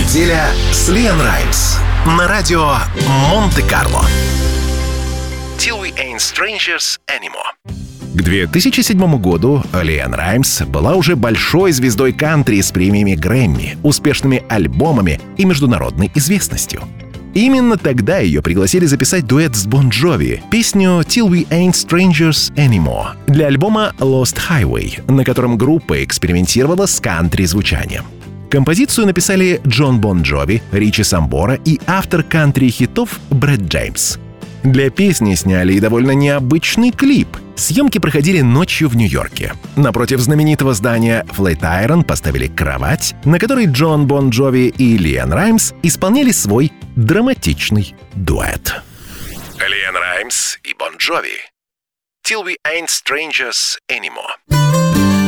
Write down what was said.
Неделя с Лиан Раймс на радио Монте-Карло. Till we ain't strangers anymore. К 2007 году Лиан Раймс была уже большой звездой кантри с премиями Грэмми, успешными альбомами и международной известностью. Именно тогда ее пригласили записать дуэт с Бон Джови, песню «Till We Ain't Strangers Anymore» для альбома «Lost Highway», на котором группа экспериментировала с кантри-звучанием. Композицию написали Джон Бон Джови, Ричи Самбора и автор кантри-хитов Брэд Джеймс. Для песни сняли и довольно необычный клип. Съемки проходили ночью в Нью-Йорке. Напротив знаменитого здания Flatiron поставили кровать, на которой Джон Бон Джови и Лиан Раймс исполняли свой драматичный дуэт. Лиан Раймс и Бон Джови. Till we ain't strangers anymore.